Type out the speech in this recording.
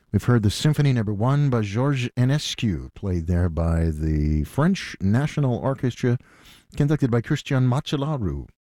We've heard the Symphony Number 1 by Georges Enescu, played there by the French National Orchestra, conducted by Christian Macellaro.